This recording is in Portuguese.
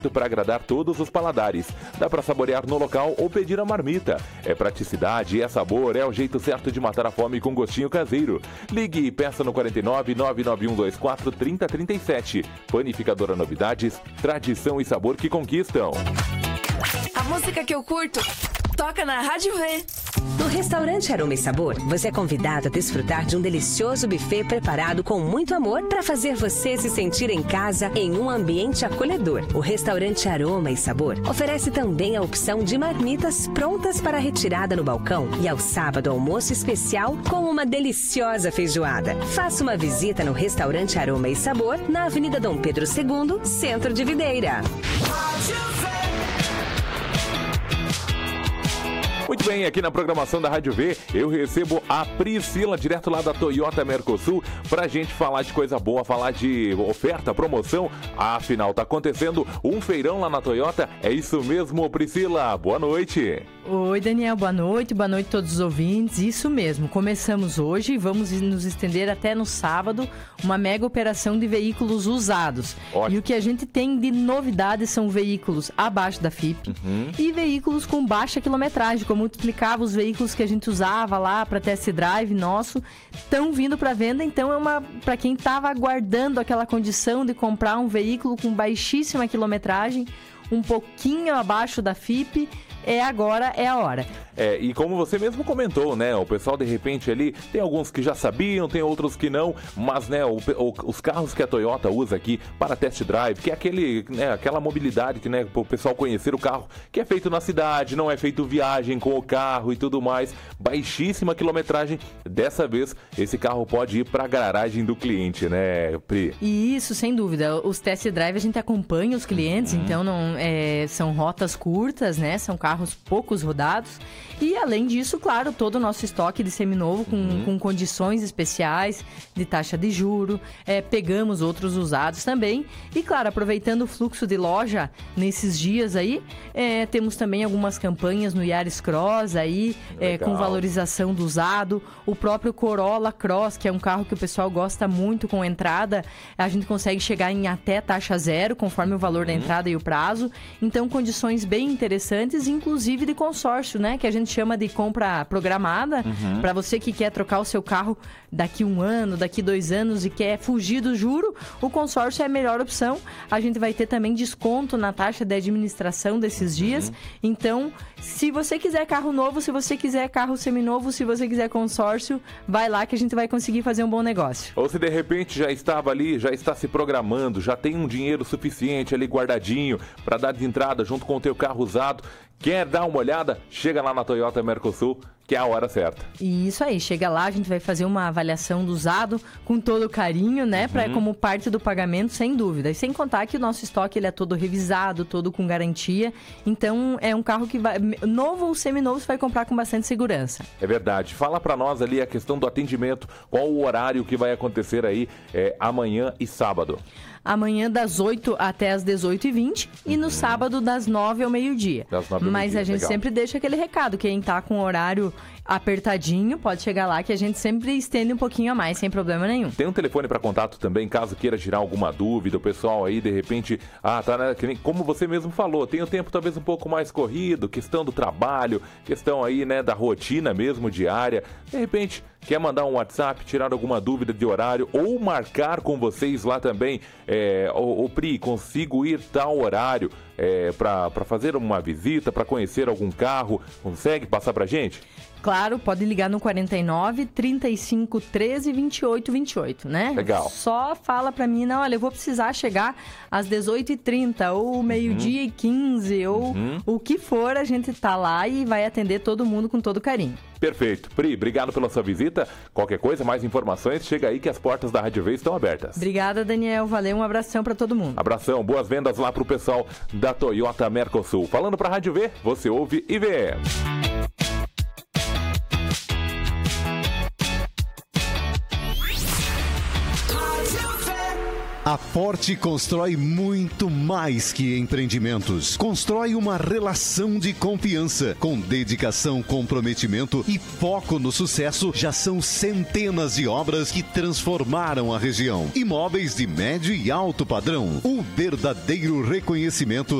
para agradar todos os paladares. Dá para saborear no local ou pedir a marmita. É praticidade, é sabor, é o jeito certo de matar a fome com gostinho caseiro. Ligue e peça no 49 99124 3037. Panificadora Novidades, tradição e sabor que conquistam. A música que eu curto toca na Rádio V. No restaurante Aroma e Sabor, você é convidado a desfrutar de um delicioso buffet preparado com muito amor para fazer você se sentir em casa em um ambiente acolhedor. O restaurante Aroma e Sabor oferece também a opção de marmitas prontas para retirada no balcão e ao sábado almoço especial com uma deliciosa feijoada. Faça uma visita no restaurante Aroma e Sabor na Avenida Dom Pedro II, Centro de Videira. Muito bem, aqui na programação da Rádio V, eu recebo a Priscila, direto lá da Toyota Mercosul, pra gente falar de coisa boa, falar de oferta, promoção. Afinal, tá acontecendo um feirão lá na Toyota. É isso mesmo, Priscila? Boa noite. Oi, Daniel, boa noite a todos os ouvintes. Isso mesmo, começamos hoje e vamos nos estender até no sábado, uma mega operação de veículos usados. Ótimo. E o que a gente tem de novidades são veículos abaixo da FIP e veículos com baixa quilometragem, como explicava, os veículos que a gente usava lá para test drive nosso estão vindo para venda. Então para quem estava aguardando aquela condição de comprar um veículo com baixíssima quilometragem, um pouquinho abaixo da FIP, agora é a hora. E como você mesmo comentou, né? O pessoal, de repente, ali, tem alguns que já sabiam, tem outros que não, mas, né, os carros que a Toyota usa aqui para test drive, que é aquela mobilidade que, né, para o pessoal conhecer o carro, que é feito na cidade, não é feito viagem com o carro e tudo mais, baixíssima quilometragem. Dessa vez, esse carro pode ir para a garagem do cliente, né, Pri? E isso, sem dúvida. Os test drive a gente acompanha os clientes, então não são rotas curtas, né? São carros poucos rodados. E além disso, claro, todo o nosso estoque de seminovo com condições especiais de taxa de juro. Pegamos outros usados também. E claro, aproveitando o fluxo de loja nesses dias aí, temos também algumas campanhas no Yaris Cross aí, com valorização do usado. O próprio Corolla Cross, que é um carro que o pessoal gosta muito com entrada, a gente consegue chegar em até taxa zero, conforme o valor da entrada e o prazo. Então, condições bem interessantes, inclusive de consórcio, né? Que a gente chama de compra programada, para você que quer trocar o seu carro daqui 1 ano, daqui 2 anos e quer fugir do juro, o consórcio é a melhor opção. A gente vai ter também desconto na taxa de administração desses dias. Então, se você quiser carro novo, se você quiser carro seminovo, se você quiser consórcio, vai lá que a gente vai conseguir fazer um bom negócio. Ou se de repente já estava ali, já está se programando, já tem um dinheiro suficiente ali guardadinho para dar de entrada junto com o teu carro usado, quer dar uma olhada, chega lá na Toyota Mercosul, que é a hora certa. E isso aí, chega lá, a gente vai fazer uma avaliação do usado com todo carinho, né? Como parte do pagamento, sem dúvida. E sem contar que o nosso estoque ele é todo revisado, todo com garantia. Então, é um carro que vai, novo ou seminovo, você vai comprar com bastante segurança. É verdade. Fala pra nós ali a questão do atendimento, qual o horário que vai acontecer aí amanhã e sábado. Amanhã das 8 até as 18h20 e no sábado das 9 ao meio-dia. Mas a gente sempre deixa aquele recado, quem tá com o horário apertadinho, pode chegar lá que a gente sempre estende um pouquinho a mais, sem problema nenhum. Tem um telefone para contato também, caso queira tirar alguma dúvida, o pessoal aí de repente, como você mesmo falou, tem o tempo talvez um pouco mais corrido, questão do trabalho, questão aí, né, da rotina mesmo diária, de repente quer mandar um WhatsApp, tirar alguma dúvida de horário ou marcar com vocês lá também, Pri, consigo ir tal horário para fazer uma visita, para conhecer algum carro, consegue passar pra gente? Claro, pode ligar no 49 35 13 28 28, né? Legal. Só fala pra mim, não, olha, eu vou precisar chegar às 18h30 ou meio-dia e 15 ou o que for, a gente tá lá e vai atender todo mundo com todo carinho. Perfeito. Pri, obrigado pela sua visita. Qualquer coisa, mais informações, chega aí que as portas da Rádio V estão abertas. Obrigada, Daniel. Valeu, um abração pra todo mundo. Abração, boas vendas lá pro pessoal da Toyota Mercosul. Falando pra Rádio V, você ouve e vê. A Forte constrói muito mais que empreendimentos. Constrói uma relação de confiança. Com dedicação, comprometimento e foco no sucesso, já são centenas de obras que transformaram a região. Imóveis de médio e alto padrão. Um verdadeiro reconhecimento